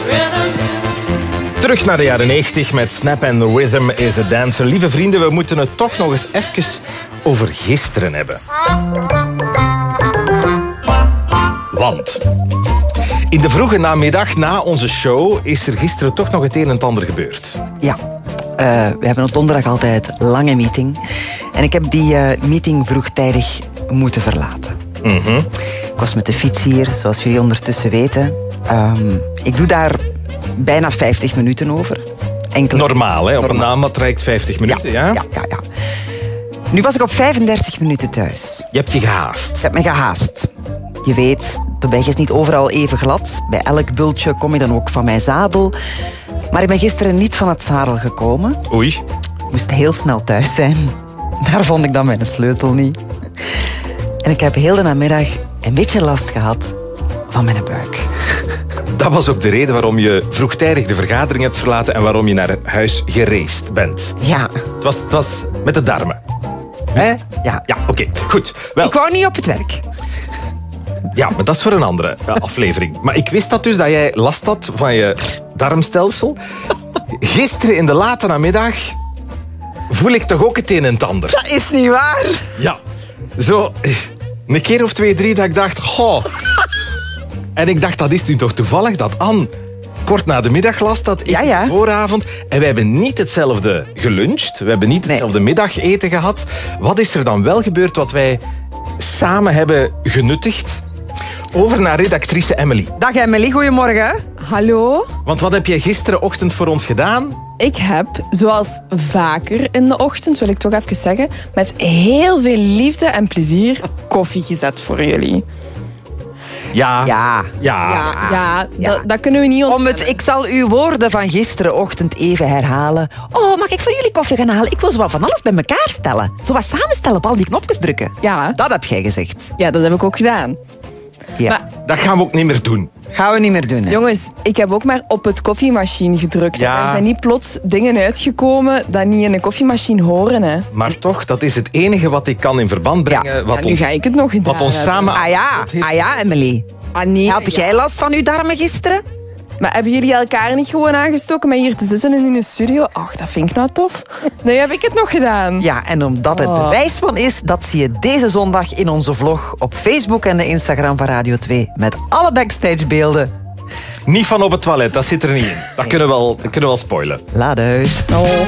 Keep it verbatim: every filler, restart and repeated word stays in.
Terug naar de jaren negentig met Snap and Rhythm is a Dancer. Lieve vrienden, we moeten het toch nog eens even over gisteren hebben. Want in de vroege namiddag na onze show is er gisteren toch nog het een en het ander gebeurd. Ja, uh, we hebben op donderdag altijd een lange meeting. En ik heb die uh, meeting vroegtijdig moeten verlaten. Mm-hmm. Ik was met de fiets hier, zoals jullie ondertussen weten. Um, ik doe daar bijna vijftig minuten over. Enkele... Normaal, hè? Op Normaal. een naammat rijdt vijftig minuten, ja? Ja, ja, ja, ja. Nu was ik op vijfendertig minuten thuis. Je hebt je gehaast. Ik heb me gehaast. Je weet, de weg is niet overal even glad. Bij elk bultje kom je dan ook van mijn zadel. Maar ik ben gisteren niet van het zadel gekomen. Oei. Ik moest heel snel thuis zijn. Daar vond ik dan mijn sleutel niet. En ik heb heel de namiddag een beetje last gehad van mijn buik. Dat was ook de reden waarom je vroegtijdig de vergadering hebt verlaten en waarom je naar huis gereisd bent. Ja. Het was, het was met de darmen. Hè? Ja. Ja, oké. Okay, goed. Wel, Ik wou niet op het werk. ja, maar dat is voor een andere uh, aflevering. Maar ik wist dat dus, dat jij last had van je darmstelsel. Gisteren in de late namiddag voel ik toch ook het een en het ander. Dat is niet waar. Ja. Zo, een keer of twee, drie, dat ik dacht, goh. En ik dacht, dat is nu toch toevallig dat Anne kort na de middag last had, ik Ja, ja. de vooravond. En wij hebben niet hetzelfde geluncht. We hebben niet Nee. hetzelfde middageten gehad. Wat is er dan wel gebeurd wat wij samen hebben genuttigd? Over naar redactrice Emily. Dag Emily, goedemorgen. Hallo, Want wat heb jij gisterenochtend voor ons gedaan? ik heb, zoals vaker in de ochtend, wil ik toch even zeggen, met heel veel liefde en plezier koffie gezet voor jullie. Ja. Ja. Ja. Ja, ja, ja. Dat, dat kunnen we niet Om ontkennen. het, ik zal uw woorden van gisterenochtend even herhalen. Oh, mag ik voor jullie koffie gaan halen? Ik wil zo wat van alles bij elkaar stellen. Zo wat samenstellen, op al die knopjes drukken. Ja, Dat heb jij gezegd. ja, dat heb ik ook gedaan. Ja. Maar Dat gaan we ook niet meer doen. Gaan we niet meer doen. Hè? jongens, ik heb ook maar op het koffiemachine gedrukt. Ja. Er zijn niet plots dingen uitgekomen dat niet in een koffiemachine horen. Hè. Maar toch, dat is het enige wat ik kan in verband brengen. Ja. Wat Ja, nu ons, ga ik het nog gedaan wat ons hebben. samen... Ah ja, ah ja, Emily. Ah, nee, Had ja. jij last van uw darmen gisteren? Maar hebben jullie elkaar niet gewoon aangestoken met hier te zitten en in een studio? Ach, dat vind ik nou tof. Nee, heb ik het nog gedaan. Ja, en omdat het Oh. bewijs van is, dat zie je deze zondag in onze vlog op Facebook en de Instagram van Radio twee. Met alle backstagebeelden. Niet van op het toilet, dat zit er niet in. Dat kunnen we wel, dat kunnen we wel spoilen. Laat uit. Oh.